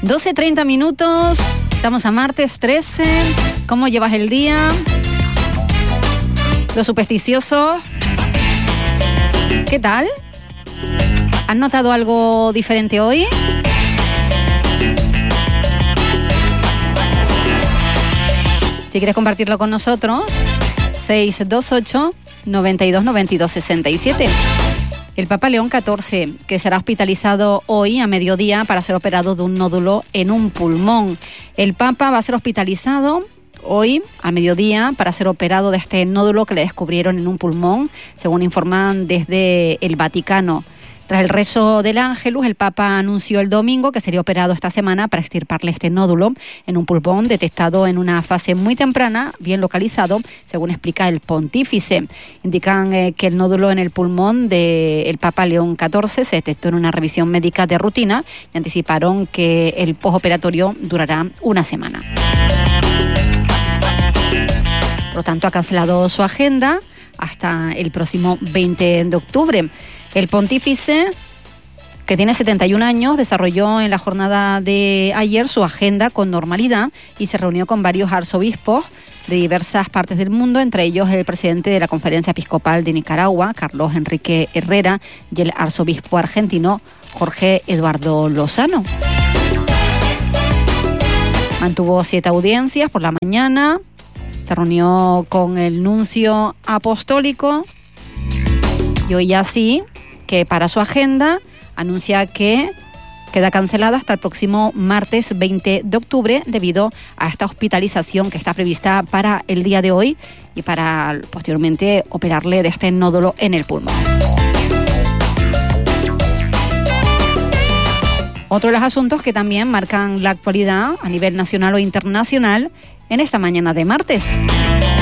12:30 minutos, estamos a martes 13. ¿Cómo llevas el día? Los supersticiosos, ¿qué tal? ¿Has notado algo diferente hoy? Si quieres compartirlo con nosotros, 628 92 92 67. El Papa León XIV, que será hospitalizado hoy a mediodía para ser operado de un nódulo en un pulmón. El Papa va a ser hospitalizado hoy a mediodía para ser operado de este nódulo que le descubrieron en un pulmón, según informan desde el Vaticano. Tras el rezo del Ángelus, el Papa anunció el domingo que sería operado esta semana para extirparle este nódulo en un pulmón detectado en una fase muy temprana, bien localizado, según explica el pontífice. Indican que el nódulo en el pulmón del Papa León XIV se detectó en una revisión médica de rutina y anticiparon que el postoperatorio durará una semana. Por lo tanto, ha cancelado su agenda hasta el próximo 20 de octubre. El pontífice, que tiene 71 años, desarrolló en la jornada de ayer su agenda con normalidad y se reunió con varios arzobispos de diversas partes del mundo, entre ellos el presidente de la Conferencia Episcopal de Nicaragua, Carlos Enrique Herrera, y el arzobispo argentino, Jorge Eduardo Lozano. Mantuvo 7 audiencias por la mañana, se reunió con el nuncio apostólico y hoy ya sí, que para su agenda anuncia que queda cancelada hasta el próximo martes 20 de octubre debido a esta hospitalización que está prevista para el día de hoy y para posteriormente operarle de este nódulo en el pulmón. Otro de los asuntos que también marcan la actualidad a nivel nacional o internacional en esta mañana de martes.